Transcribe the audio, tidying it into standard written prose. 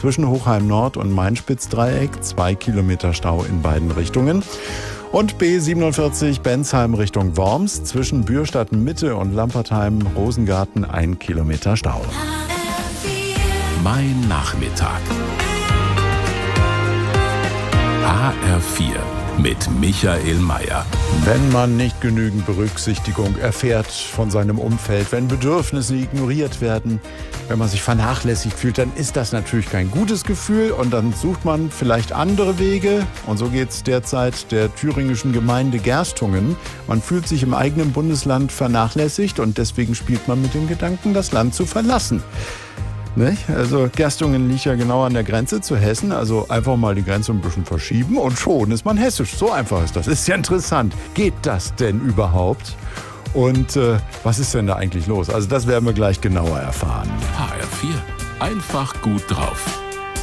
zwischen Hochheim Nord und Main-Spitz-Dreieck, 2 Kilometer Stau in beiden Richtungen. Und B47 Bensheim Richtung Worms, zwischen Bürstadt Mitte und Lampertheim-Rosengarten, 1 Kilometer Stau. Mein Nachmittag. HR4 mit Michael Mayer. Wenn man nicht genügend Berücksichtigung erfährt von seinem Umfeld, wenn Bedürfnisse ignoriert werden, wenn man sich vernachlässigt fühlt, dann ist das natürlich kein gutes Gefühl und dann sucht man vielleicht andere Wege. Und so geht es derzeit der thüringischen Gemeinde Gerstungen. Man fühlt sich im eigenen Bundesland vernachlässigt und deswegen spielt man mit dem Gedanken, das Land zu verlassen. Nicht? Also Gerstungen liegt ja genau an der Grenze zu Hessen, also einfach mal die Grenze ein bisschen verschieben und schon ist man hessisch. So einfach ist das. Ist ja interessant. Geht das denn überhaupt? Und was ist denn da eigentlich los? Also das werden wir gleich genauer erfahren. HR4. Einfach gut drauf.